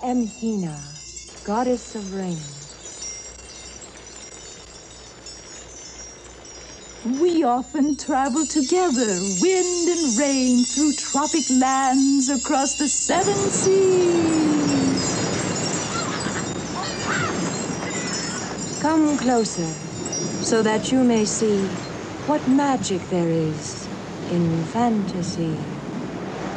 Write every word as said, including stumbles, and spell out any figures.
am Hina, goddess of rain. We often travel together, wind and rain, through tropic lands across the seven seas. Come closer, so that you may see what magic there is in fantasy.